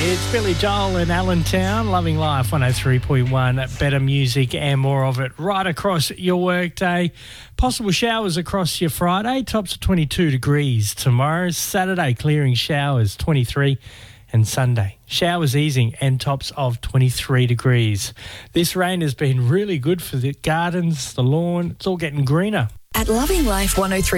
It's Billy Joel in Allentown, Loving Life 103.1, better music and more of it right across your workday. Possible showers across your Friday, tops of 22 degrees tomorrow. Saturday, clearing showers, 23, and Sunday, showers easing and tops of 23 degrees. This rain has been really good for the gardens, the lawn. It's all getting greener. At Loving Life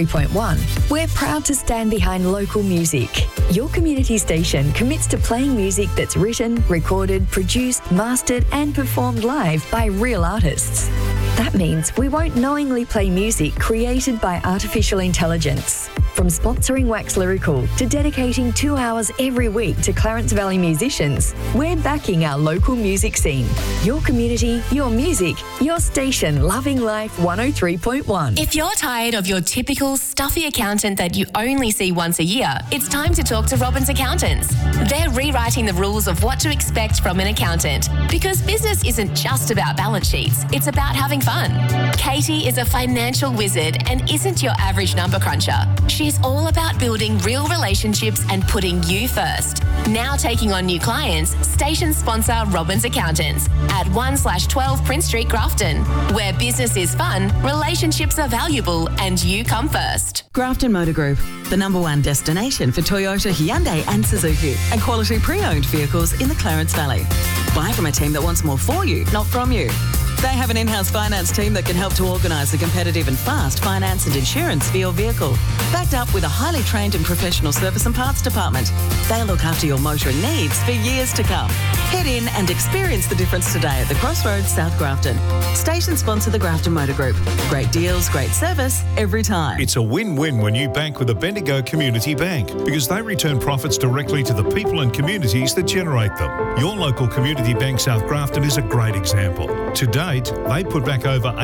103.1, we're proud to stand behind local music. Your community station commits to playing music that's written, recorded, produced, mastered and performed live by real artists. That means we won't knowingly play music created by artificial intelligence. From sponsoring Wax Lyrical to dedicating 2 hours every week to Clarence Valley musicians, we're backing our local music scene. Your community, your music, your station, Loving Life 103.1. If you're tired of your typical stuffy accountant that you only see once a year, it's time to talk to Robbins Accountants. They're rewriting the rules of what to expect from an accountant, because business isn't just about balance sheets, it's about having fun. Katie is a financial wizard and isn't your average number cruncher. She's all about building real relationships and putting you first. Now taking on new clients, station sponsor Robbins Accountants at 1/12 Prince Street, Grafton, where business is fun, relationships are valuable, and you come first. Grafton Motor Group, the #1 destination for Toyota, Hyundai and Suzuki, and quality pre-owned vehicles in the Clarence Valley. Buy from a team that wants more for you, not from you. They have an in-house finance team that can help to organise a competitive and fast finance and insurance for your vehicle, backed up with a highly trained and professional service and parts department. They look after your motoring needs for years to come. Head in and experience the difference today at the Crossroads, South Grafton. Station sponsor the Grafton Motor Group. Great deals, great service, every time. It's a win-win when you bank with a Bendigo Community Bank, because they return profits directly to the people and communities that generate them. Your local community bank, South Grafton, is a great example. To date, they put back over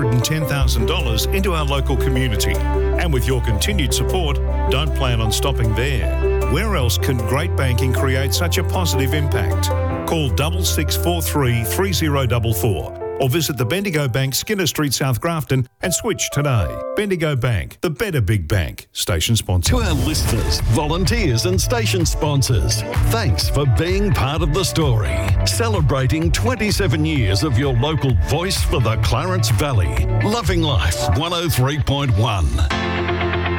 $810,000 into our local community. And with your continued support, don't plan on stopping there. Where else can great banking create such a positive impact? Call 6643 3044 or visit the Bendigo Bank, Skinner Street, South Grafton, and switch today. Bendigo Bank, the better big bank. Station sponsor. To our listeners, volunteers and station sponsors, thanks for being part of the story. Celebrating 27 years of your local voice for the Clarence Valley. Loving Life 103.1.